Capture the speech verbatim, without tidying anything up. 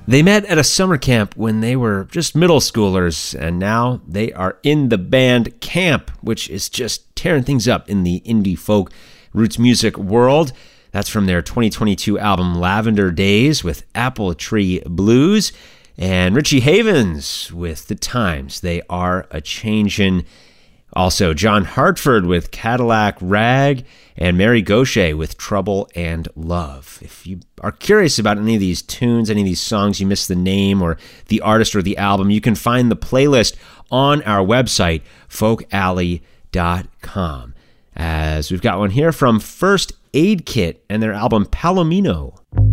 They met at a summer camp when they were just middle schoolers, and now they are in the band Camp, which is just tearing things up in the indie folk roots music world. That's from their twenty twenty-two album Lavender Days with Apple Tree Blues, and Richie Havens with The Times They Are A-Changin'. Also, John Hartford with Cadillac Rag, and Mary Gaucher with Trouble and Love. If you are curious about any of these tunes, any of these songs, you missed the name or the artist or the album, you can find the playlist on our website, folk alley dot com. As we've got one here from First Aid Kit and their album Palomino.